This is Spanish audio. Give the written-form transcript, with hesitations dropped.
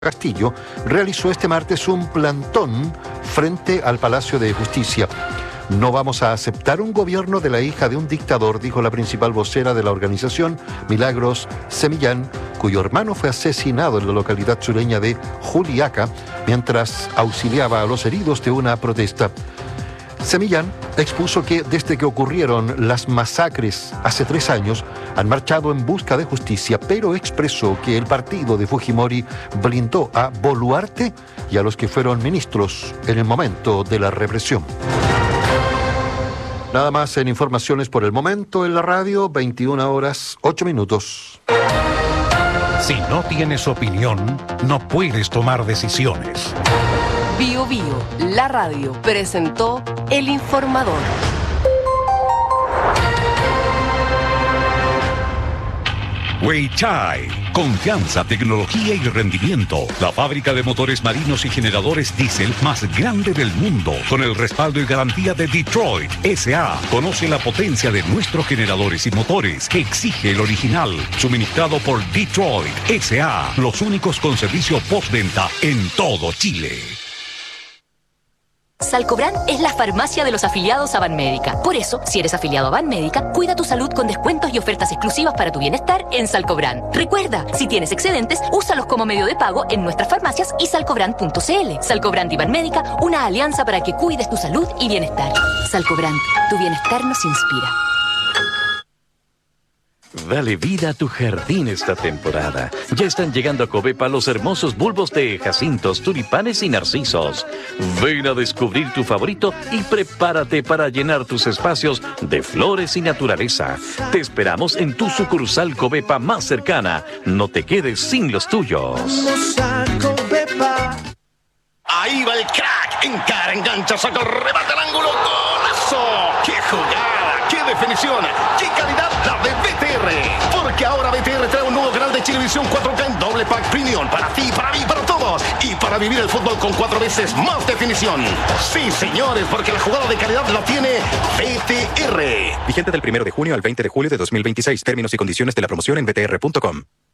Castillo realizó este martes un plantón frente al Palacio de Justicia. No vamos a aceptar un gobierno de la hija de un dictador, dijo la principal vocera de la organización, Milagros Semillán, cuyo hermano fue asesinado en la localidad sureña de Juliaca mientras auxiliaba a los heridos de una protesta. Semillán expuso que desde que ocurrieron las masacres hace 3 años han marchado en busca de justicia, pero expresó que el partido de Fujimori blindó a Boluarte y a los que fueron ministros en el momento de la represión. Nada más en informaciones por el momento en la radio, 21:08. Si no tienes opinión, no puedes tomar decisiones. Bio Bio, la radio, presentó El Informador. Weichai, confianza, tecnología y rendimiento. La fábrica de motores marinos y generadores diésel más grande del mundo, con el respaldo y garantía de Detroit S.A. Conoce la potencia de nuestros generadores y motores que exige el original, suministrado por Detroit S.A. Los únicos con servicio postventa en todo Chile. Salcobran es la farmacia de los afiliados a Banmédica. Por eso, si eres afiliado a Banmédica, cuida tu salud con descuentos y ofertas exclusivas para tu bienestar en Salcobran. Recuerda, si tienes excedentes, úsalos como medio de pago en nuestras farmacias y salcobran.cl. Salcobran y Banmédica, una alianza para que cuides tu salud y bienestar. Salcobran, tu bienestar nos inspira. Dale vida a tu jardín esta temporada. Ya están llegando a Covepa los hermosos bulbos de jacintos, tulipanes y narcisos. Ven a descubrir tu favorito y prepárate para llenar tus espacios de flores y naturaleza. Te esperamos en tu sucursal Covepa más cercana. No te quedes sin los tuyos. Ahí va el crack. Encara, engancha, saca, rebate al ángulo. ¡Golazo! ¡Qué jugada! ¡Qué definición! ¡Qué calidad la de BTR! Porque ahora BTR trae un nuevo canal de Chilevisión 4K en doble pack premium. Para ti, para mí, para todos. Y para vivir el fútbol con 4 veces más definición. Sí, señores, porque la jugada de calidad la tiene BTR. Vigente del 1 de junio al 20 de julio de 2026. Términos y condiciones de la promoción en btr.com.